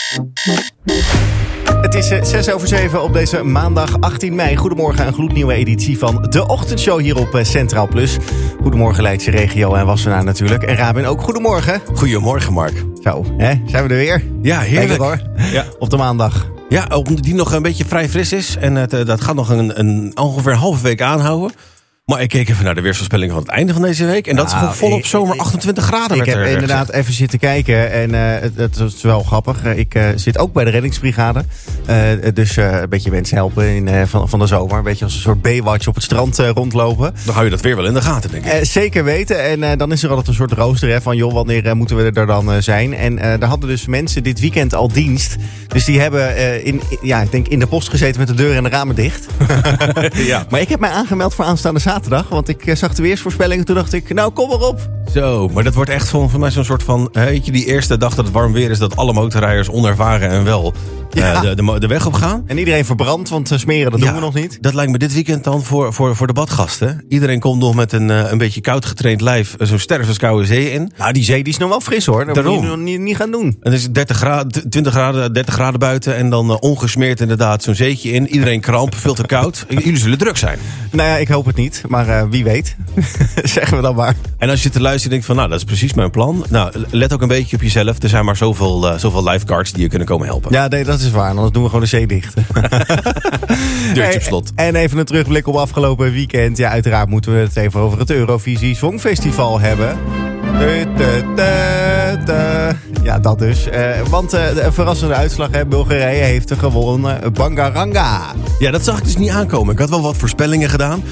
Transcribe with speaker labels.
Speaker 1: Het is 6:07 op deze maandag 18 mei. Goedemorgen, een gloednieuwe editie van De Ochtendshow hier op Centraal Plus. Goedemorgen Leidse regio en Wassenaar natuurlijk. En Rabin ook, goedemorgen.
Speaker 2: Goedemorgen, Mark.
Speaker 1: Zo, hè? Zijn we er weer?
Speaker 2: Ja, heerlijk.
Speaker 1: Lekker, hoor.
Speaker 2: Ja.
Speaker 1: Op de maandag.
Speaker 2: Ja, omdat die nog een beetje vrij fris is. En dat gaat nog ongeveer een halve week aanhouden. Maar ik keek even naar de weersvoorspelling van het einde van deze week. En dat is gewoon volop zomer 28 graden.
Speaker 1: Ik heb inderdaad even zitten kijken. En het is wel grappig. Ik zit ook bij de reddingsbrigade. Dus een beetje mensen helpen van de zomer. Een beetje als een soort Baywatch op het strand rondlopen.
Speaker 2: Dan hou je dat weer wel in de gaten, denk ik.
Speaker 1: Zeker weten. En dan is er altijd een soort rooster. Hè, van joh, wanneer moeten we er dan zijn? En daar hadden dus mensen dit weekend al dienst. Dus die hebben ik denk in de post gezeten met de deuren en de ramen dicht.
Speaker 2: Ja.
Speaker 1: Maar ik heb mij aangemeld voor aanstaande zaterdag. Want ik zag de weersvoorspelling en toen dacht ik, nou kom maar op.
Speaker 2: Zo, maar dat wordt echt voor mij zo'n soort van... Weet je, die eerste dag dat het warm weer is... dat alle motorrijders onervaren en wel de weg op gaan.
Speaker 1: En iedereen verbrandt, want smeren dat doen we nog niet.
Speaker 2: Dat lijkt me dit weekend dan voor de badgasten. Iedereen komt nog met een beetje koud getraind lijf... zo'n stervenskoude zee in.
Speaker 1: Nou, die zee die is nog wel fris hoor. Dat moet je niet gaan doen.
Speaker 2: Het is 30 graden buiten en dan ongesmeerd inderdaad zo'n zeetje in. Iedereen kramp, veel te koud. Jullie zullen druk zijn.
Speaker 1: Nou ja, ik hoop het niet. Maar wie weet. Zeggen we dan maar.
Speaker 2: En als je te luisteren denkt van, nou, dat is precies mijn plan. Nou, let ook een beetje op jezelf. Er zijn maar zoveel lifeguards die je kunnen komen helpen.
Speaker 1: Ja, nee, dat is waar. Anders doen we gewoon de zee dicht.
Speaker 2: Deurtje op slot.
Speaker 1: En even een terugblik op afgelopen weekend. Ja, uiteraard moeten we het even over het Eurovisie Songfestival hebben. Ja, dat dus. Want een verrassende uitslag, hè. Bulgarije heeft gewonnen. Bangaranga.
Speaker 2: Ja, dat zag ik dus niet aankomen. Ik had wel wat voorspellingen gedaan.